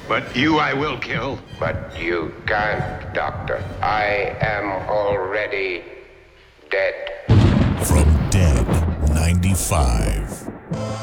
But you I will kill. But you can't, Doctor. I am already dead. From Dead 95.